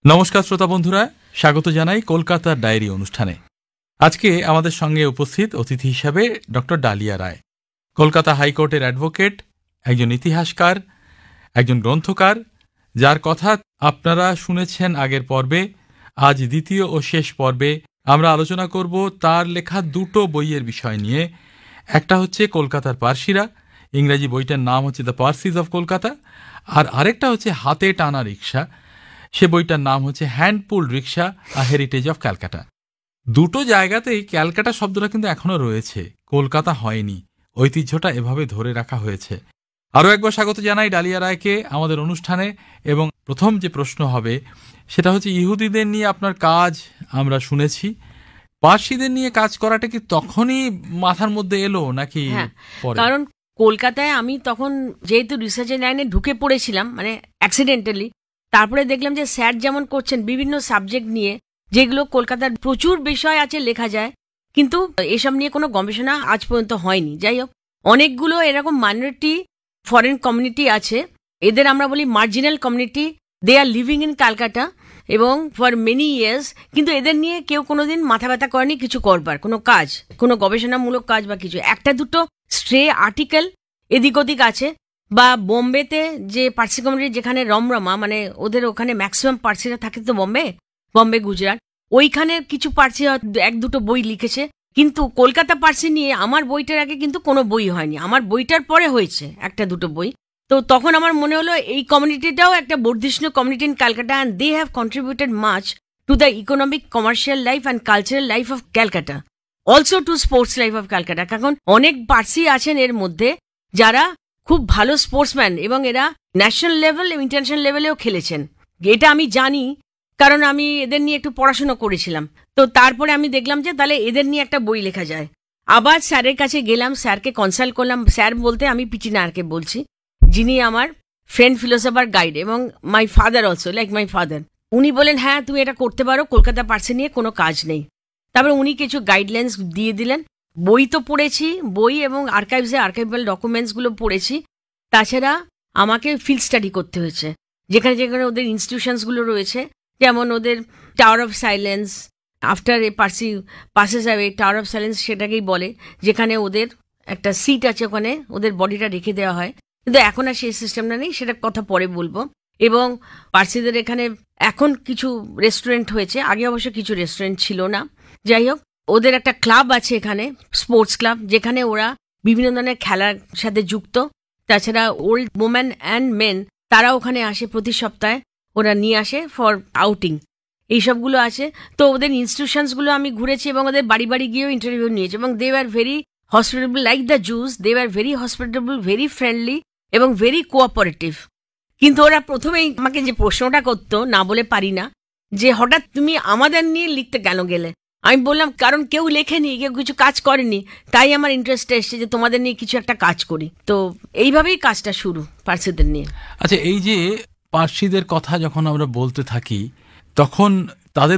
নমস্কার শ্রোতা বন্ধুরা, স্বাগত জানাই কলকাতার ডায়েরি অনুষ্ঠানে। আজকে আমাদের সঙ্গে উপস্থিত অতিথি হিসাবে ডক্টর ডালিয়া রায়, কলকাতা হাইকোর্টের অ্যাডভোকেট, একজন ইতিহাসকার, একজন গ্রন্থকার, যার কথা আপনারা শুনেছেন আগের পর্বে। আজ দ্বিতীয় ও শেষ পর্বে আমরা আলোচনা করব তার লেখা দুটো বইয়ের বিষয় নিয়ে। একটা হচ্ছে কলকাতার পার্সিরা, ইংরেজি বইটার নাম হচ্ছে দ্য পার্সিজ অফ কলকাতা, আর আরেকটা হচ্ছে হাতে টানা রিক্সা, সে বইটার নাম হচ্ছে হ্যান্ডপুল রিক্সা, আ হেরিটেজ অফ ক্যালকাটা। দুটো জায়গাতেই ক্যালকাটা শব্দটা কিন্তু এখনো রয়েছে, কলকাতা হয়নি, ঐতিহ্যটা এভাবে ধরে রাখা হয়েছে। আরও একবার স্বাগত জানাই ডালিয়া রায়কে আমাদের অনুষ্ঠানে। এবং প্রথম যে প্রশ্ন হবে সেটা হচ্ছে, ইহুদিদের নিয়ে আপনার কাজ আমরা শুনেছি, পার্সিদের নিয়ে কাজ করাটা কি তখনই মাথার মধ্যে এলো নাকি পরে? কারণ কলকাতায় আমি তখন যেহেতু রিসার্চের লাইনে ঢুকে পড়েছিলাম, মানে অ্যাক্সিডেন্টালি, তারপরে দেখলাম যে স্যার যেমন করছেন বিভিন্ন সাবজেক্ট নিয়ে, যেগুলো কলকাতার প্রচুর বিষয় আছে লেখা যায়, কিন্তু এসব নিয়ে কোনো গবেষণা আজ পর্যন্ত হয়নি। যাই হোক, অনেকগুলো এরকম মাইনরিটি ফরেন কমিউনিটি আছে, এদের আমরা বলি marginal community, they R living in Calcutta এবং ফর মেনি ইয়ার্স, কিন্তু এদের নিয়ে কেউ কোনোদিন মাথা ব্যথা করেনি কিছু করবার, কোনো কাজ, কোনো গবেষণামূলক কাজ বা কিছু। একটা দুটো স্ট্রে আর্টিকেল এদিক ওদিক আছে, বা বোম্বেতে যে পার্সি কমিউনিটি, যেখানে রমরমা, মানে ওদের ওখানে ম্যাক্সিমাম পার্সিরা থাকে তো বম্বে গুজরাট, ওইখানে কিছু পার্সি এক দুটো বই লিখেছে। কিন্তু কলকাতা পার্সি নিয়ে আমার বইটার আগে কিন্তু কোনো বই হয়নি, আমার বইটার পরে হয়েছে একটা দুটো বই। তো তখন আমার মনে হলো এই কমিউনিটিটাও একটা বর্ধিষ্ণু community in Calcutta, and they have contributed much to the economic, commercial life and cultural life of Calcutta, also two sports life of Calcutta. কারণ অনেক পার্সি আছেন এর মধ্যে যারা খুব ভালো স্পোর্টসম্যান, এবং এরা ন্যাশনাল লেভেল এবং ইন্টারন্যাশনাল লেভেলেও খেলেছেন। এটা আমি জানি, কারণ আমি এদের নিয়ে একটু পড়াশোনা করেছিলাম। তো তারপরে আমি দেখলাম যে তাহলে এদের নিয়ে একটা বই লেখা যায়। আবার স্যারের কাছে গেলাম, স্যারকে কনসাল্ট করলাম। স্যার বলতে আমি পিটি নায়ারকে বলছি, যিনি আমার ফ্রেন্ড, ফিলোসফার, গাইড এবং my father also, like my father. উনি বলেন, হ্যাঁ তুমি এটা করতে পারো, কলকাতা পার্সি নিয়ে কোনো কাজ নেই। তারপরে উনি কিছু গাইডলাইন্স দিয়ে দিলেন। বই তো পড়েছি, বই এবং আর্কাইভাল ডকুমেন্টসগুলো পড়েছি। তাছাড়া আমাকে ফিল্ড স্টাডি করতে হয়েছে, যেখানে যেখানে ওদের ইনস্টিটিউশনসগুলো রয়েছে, যেমন ওদের tower of silence, after a Parsi passes away, tower of silence সেটাকেই বলে, যেখানে ওদের একটা সিট আছে, ওখানে ওদের বডিটা রেখে দেওয়া হয়। কিন্তু এখন আর সেই সিস্টেমটা নেই, সেটার কথা পরে বলবো। এবং পার্সিদের এখানে এখন কিছু রেস্টুরেন্ট হয়েছে, আগে অবশ্য কিছু রেস্টুরেন্ট ছিল না। যাই হোক, ওদের একটা ক্লাব আছে এখানে, স্পোর্টস ক্লাব, যেখানে ওরা বিভিন্ন ধরনের খেলার সাথে যুক্ত। তাছাড়া ওল্ড ওমেন অ্যান্ড মেন, তারা ওখানে আসে প্রতি সপ্তাহে, ওরা নিয়ে আসে ফর আউটিং, এইসবগুলো আছে। তো ওদের ইনস্টিটিউশনসগুলো আমি ঘুরেছি এবং ওদের বাড়ি বাড়ি গিয়েও ইন্টারভিউ নিয়েছি, এবং দে are very hospitable, like the juice, they are very hospitable, very friendly এবং ভেরি কোঅপারেটিভ। কিন্তু ওরা প্রথমেই আমাকে যে প্রশ্নটা করতো, না বলে পারি না, যে হঠাৎ তুমি আমাদের নিয়ে লিখতে কেন গেলে? আমি বললাম, কারণ কেউ লেখেনি, কেউ কিছু কাজ করেনি, তাই আমার ইন্টারেস্ট এসছে যে তোমাদের নিয়ে কিছু একটা কাজ করি। তো এইভাবেই কাজটা শুরু পার্সিদের নিয়ে। আচ্ছা, এই যে পার্সিদের কথা যখন আমরা বলতে থাকি, তখন